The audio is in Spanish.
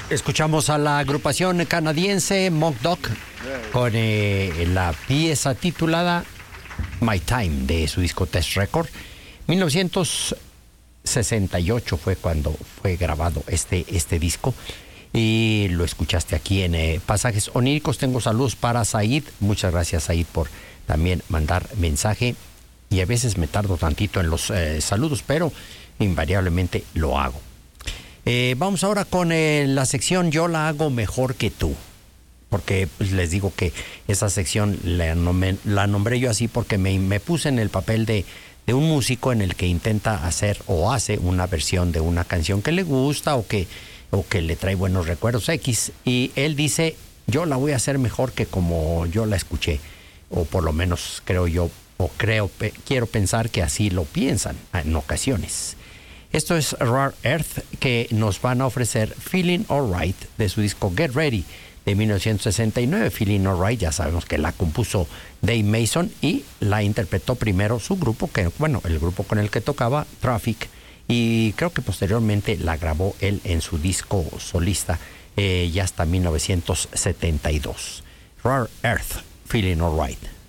Escuchamos a la agrupación canadiense Mock Duck con la pieza titulada My Time de su disco Test Record. 1968 fue cuando fue grabado este disco y lo escuchaste aquí en Pasajes Oníricos. Tengo saludos para Said. Muchas gracias, Said, por también mandar mensaje, y a veces me tardo tantito en los saludos, pero invariablemente lo hago. Vamos ahora con la sección Yo la hago mejor que tú, porque pues, les digo que esa sección la nombré yo así porque me puse en el papel de un músico en el que intenta hacer o hace una versión de una canción que le gusta o que le trae buenos recuerdos X, y él dice: yo la voy a hacer mejor que como yo la escuché, o por lo menos creo yo, quiero pensar que así lo piensan en ocasiones. Esto es Rare Earth, que nos van a ofrecer Feeling Alright de su disco Get Ready de 1969. Feeling Alright, ya sabemos que la compuso Dave Mason y la interpretó primero su grupo, el grupo con el que tocaba, Traffic, y creo que posteriormente la grabó él en su disco solista ya hasta 1972. Rare Earth, Feeling Alright.